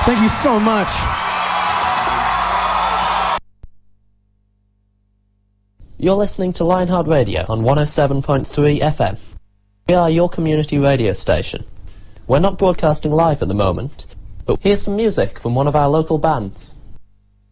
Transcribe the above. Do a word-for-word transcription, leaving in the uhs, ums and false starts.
Thank you so much. You're listening to Lionheart Radio on one oh seven point three F M. We are your community radio station. We're not broadcasting live at the moment, but here's some music from one of our local bands.